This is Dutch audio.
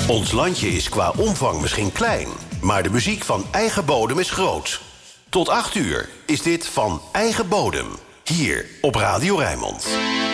Ons landje is qua omvang misschien klein, maar de muziek van eigen bodem is groot. Tot 8 uur is dit Van Eigen Bodem, hier op Radio Rijnmond.